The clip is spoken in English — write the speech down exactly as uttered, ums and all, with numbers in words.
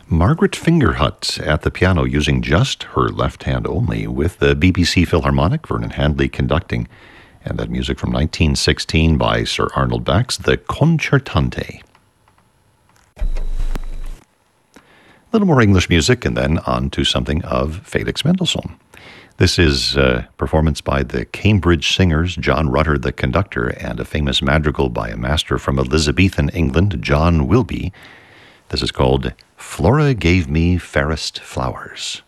Margaret Fingerhut at the piano using just her left hand only, with the B B C Philharmonic, Vernon Handley conducting, and that music from nineteen sixteen by Sir Arnold Bax, the Concertante. A little more English music and then on to something of Felix Mendelssohn. This is a performance by the Cambridge Singers, John Rutter the conductor, and a famous madrigal by a master from Elizabethan England, John Wilbye. This is called Flora Gave Me Fairest Flowers.